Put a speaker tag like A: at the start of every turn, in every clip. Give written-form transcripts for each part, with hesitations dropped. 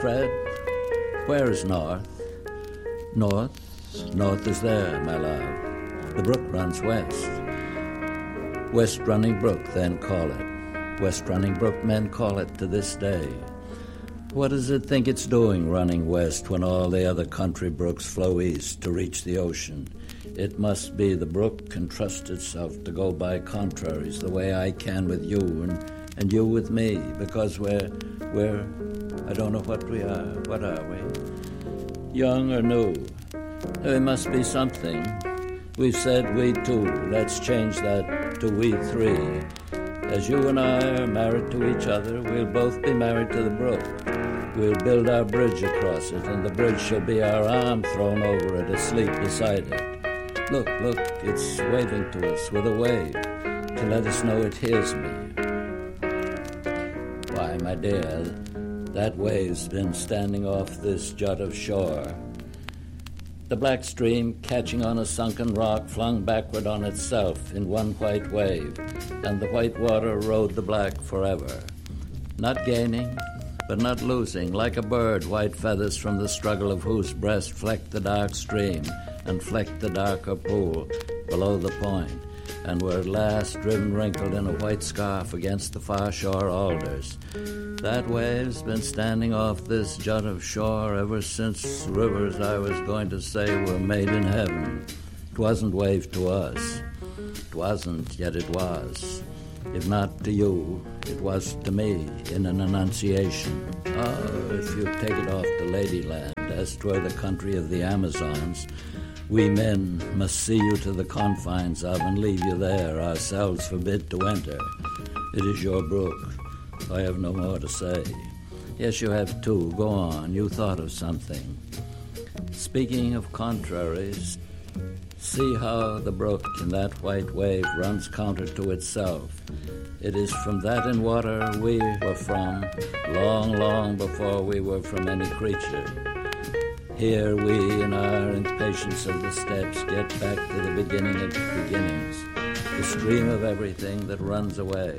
A: Fred, where is north? North? North is there, my love. The brook runs west. West Running Brook, then call it. West Running Brook, men call it to this day. What does it think it's doing running west when all the other country brooks flow east to reach the ocean? It must be the brook can trust itself to go by contraries the way I can with you and you with me, because we're, I don't know what we are. What are we? Young or new? There must be something. We've said we two. Let's change that to we three. As you and I are married to each other, we'll both be married to the brook. We'll build our bridge across it, and the bridge shall be our arm thrown over it, asleep beside it. Look, it's waving to us with a wave to let us know it hears me. Why, my dear, that wave's been standing off this jut of shore. The black stream, catching on a sunken rock, flung backward on itself in one white wave, and the white water rode the black forever. Not gaining, but not losing, like a bird, white feathers from the struggle of whose breast flecked the dark stream and flecked the darker pool below the point, and were at last driven wrinkled in a white scarf against the far shore alders. That wave's been standing off this jut of shore ever since rivers, I was going to say, were made in heaven. 'Twasn't waved to us. 'Twasn't, yet it was. If not to you, it was to me in an annunciation. Oh, if you take it off to Ladyland, as 'twere the country of the Amazons, we men must see you to the confines of and leave you there, ourselves forbid to enter. It is your brook. I have no more to say. Yes, you have too. Go on. You thought of something. Speaking of contraries, see how the brook in that white wave runs counter to itself. It is from that in water we were from, long, long before we were from any creature. Here we, in our impatience of the steps, get back to the beginning of the beginnings, the stream of everything that runs away.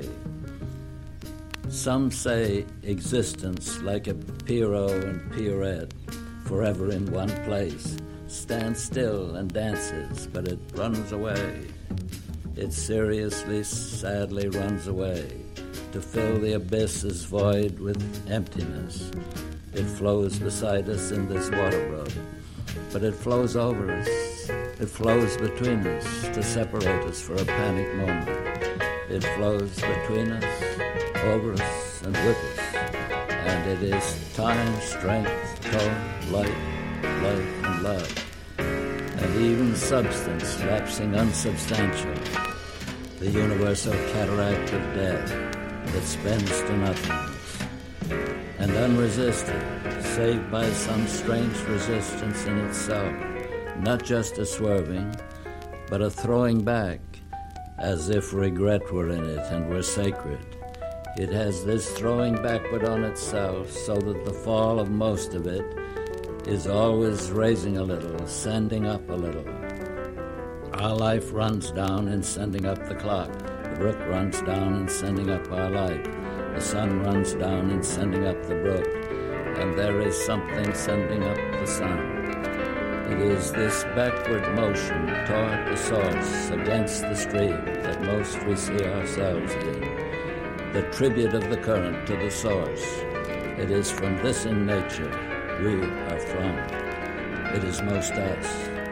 A: Some say existence, like a Pierrot and Pierrette, forever in one place, stands still and dances, but it runs away. It seriously, sadly runs away, to fill the abyss's void with emptiness. It flows beside us in this water brook, but it flows over us. It flows between us to separate us for a panic moment. It flows between us, over us, and with us. And it is time, strength, tone, light, life, and love. And even substance lapsing unsubstantial, the universal cataract of death that spends to nothingness. And unresisted, save by some strange resistance in itself, not just a swerving, but a throwing back, as if regret were in it and were sacred. It has this throwing backward on itself, so that the fall of most of it is always raising a little, sending up a little. Our life runs down in sending up the clock. The brook runs down in sending up our light. The sun runs down in sending up the brook. And there is something sending up the sun. It is this backward motion toward the source, against the stream, that most we see ourselves in. The tribute of the current to the source. It is from this in nature we are from. It is most us.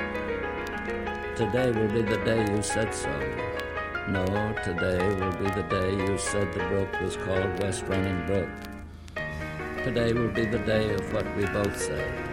A: Today will be the day you said so. No, today will be the day you said the brook was called West Running Brook. Today will be the day of what we both say.